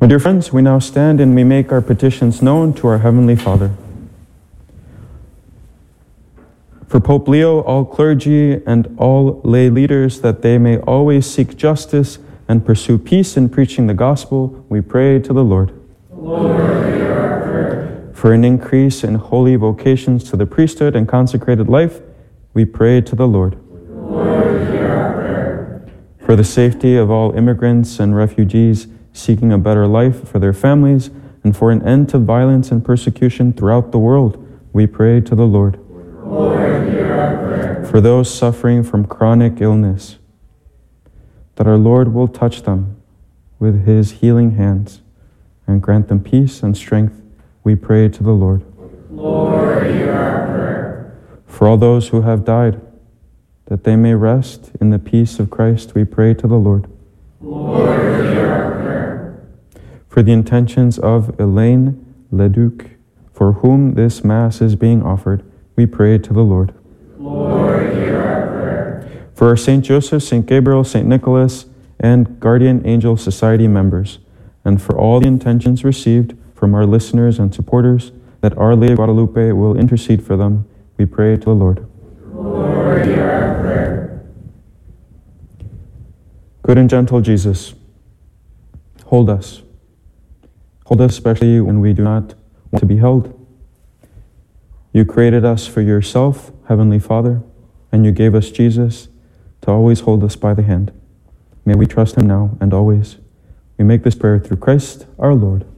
My dear friends, we now stand and we make our petitions known to our Heavenly Father. For Pope Leo, all clergy, and all lay leaders, that they may always seek justice and pursue peace in preaching the gospel, we pray to the Lord. Lord, hear our prayer. For an increase in holy vocations to the priesthood and consecrated life, we pray to the Lord. Lord, hear our prayer. For the safety of all immigrants and refugees seeking a better life for their families, and for an end to violence and persecution throughout the world, we pray to the Lord. Lord, hear our prayer. For those suffering from chronic illness, that our Lord will touch them with his healing hands and grant them peace and strength, we pray to the Lord. Lord, hear our prayer. For all those who have died, that they may rest in the peace of Christ, we pray to the Lord. Lord, hear our prayer. For the intentions of Elaine Leduc, for whom this Mass is being offered, we pray to the Lord. Lord, hear our prayer. For our St. Joseph, St. Gabriel, St. Nicholas, and Guardian Angel Society members, and for all the intentions received from our listeners and supporters, that Our Lady of Guadalupe will intercede for them, we pray to the Lord. Lord, hear our prayer. Good and gentle Jesus, hold us. Hold us especially when we do not want to be held. You created us for yourself, Heavenly Father, and you gave us Jesus to always hold us by the hand. May we trust him now and always. We make this prayer through Christ our Lord.